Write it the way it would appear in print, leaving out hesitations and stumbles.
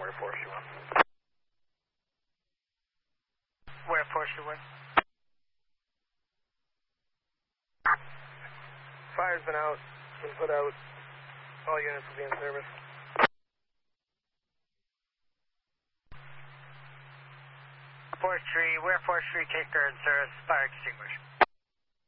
Where Forestry 1? Where Forestry 1? Fire's been out, been put out. All units will be in service. Forestry, where Forestry, take guard service, fire extinguished.